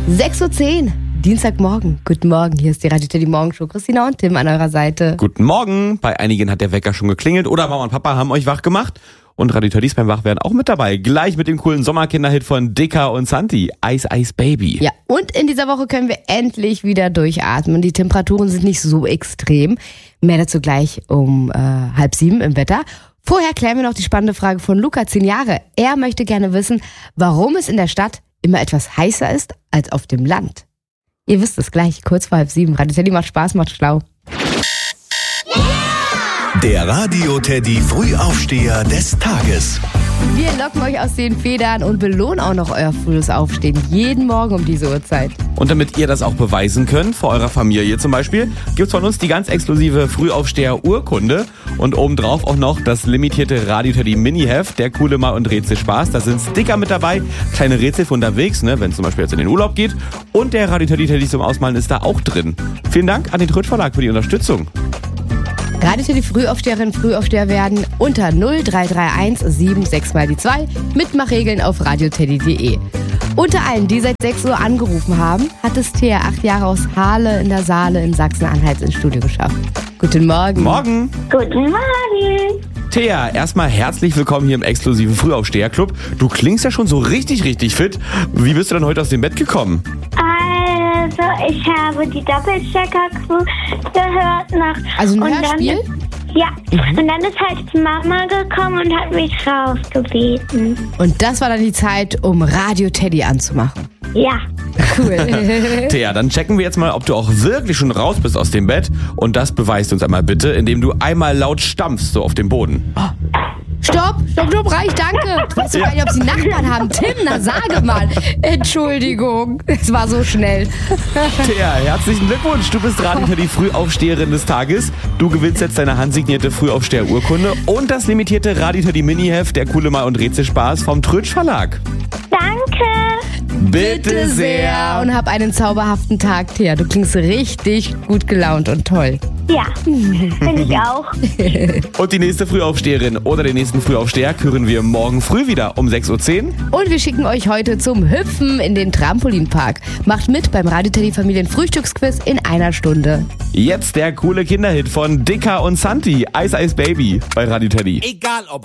6:10 Uhr, Dienstagmorgen. Guten Morgen, hier ist die Radio Teddy Morgenshow. Christina und Tim an eurer Seite. Guten Morgen. Bei einigen hat der Wecker schon geklingelt oder Mama und Papa haben euch wach gemacht. Und Radio Teddys beim Wachwerden auch mit dabei. Gleich mit dem coolen Sommerkinderhit von Dicker und Santi, Ice Ice Baby. Ja, und in dieser Woche können wir endlich wieder durchatmen. Die Temperaturen sind nicht so extrem. Mehr dazu gleich um 6:30 im Wetter. Vorher klären wir noch die spannende Frage von Luca, 10 Jahre. Er möchte gerne wissen, warum es in der Stadt immer etwas heißer ist als auf dem Land. Ihr wisst es gleich, kurz vor 6:30. Radio Teddy macht Spaß, macht schlau. Der Radio Teddy Frühaufsteher des Tages. Wir locken euch aus den Federn und belohnen auch noch euer frühes Aufstehen. Jeden Morgen um diese Uhrzeit. Und damit ihr das auch beweisen könnt, vor eurer Familie zum Beispiel, gibt's von uns die ganz exklusive Frühaufsteher-Urkunde. Und obendrauf auch noch das limitierte Radio Teddy Mini-Heft, der coole Mal- und Rätselspaß. Da sind Sticker mit dabei, kleine Rätsel für unterwegs, wenn es zum Beispiel jetzt in den Urlaub geht. Und der Radio Teddy zum Ausmalen ist da auch drin. Vielen Dank an den Trötsch Verlag für die Unterstützung. Radio Teddy Frühaufsteherinnen, Frühaufsteher werden unter 0331 76 mal die 2. Mitmachregeln auf radioteddy.de. Unter allen, die seit 6 Uhr angerufen haben, hat es Thea, 8 Jahre aus Hahle in der Saale in Sachsen-Anhalt ins Studio geschafft. Guten Morgen. Morgen. Guten Morgen. Thea, erstmal herzlich willkommen hier im exklusiven Frühaufsteher-Club. Du klingst ja schon so richtig fit. Wie bist du denn heute aus dem Bett gekommen? Also, ich habe die Doppelchecker-Crew gehört nach... Also ein und Hörspiel? Ja, und dann ist halt Mama gekommen und hat mich rausgebeten. Und das war dann die Zeit, um Radio Teddy anzumachen. Ja. Cool. Thea, dann checken wir jetzt mal, ob du auch wirklich schon raus bist aus dem Bett. Und das beweist uns einmal bitte, indem du einmal laut stampfst, so auf dem Boden. Stopp, reicht, danke. Du weißt doch gar nicht, ob sie Nachbarn haben. Tim, na sage mal. Entschuldigung, es war so schnell. Thea, herzlichen Glückwunsch. Du bist Radio Teddy Frühaufsteherin des Tages. Du gewinnst jetzt deine handsignierte Frühaufsteher-Urkunde und das limitierte Radio Teddy Mini-Heft, der coole Mal- und Rätselspaß vom Trötsch Verlag. Danke. Bitte sehr. Und hab einen zauberhaften Tag, Thea. Du klingst richtig gut gelaunt und toll. Ja, finde ich auch. Und die nächste Frühaufsteherin oder den nächsten Frühaufsteher küren wir morgen früh wieder um 6:10 Uhr. Und wir schicken euch heute zum Hüpfen in den Trampolinpark. Macht mit beim Radio Teddy Familienfrühstücksquiz in 1 Stunde. Jetzt der coole Kinderhit von Dicker und Santi, Ice Ice Baby bei Radio Teddy. Egal ob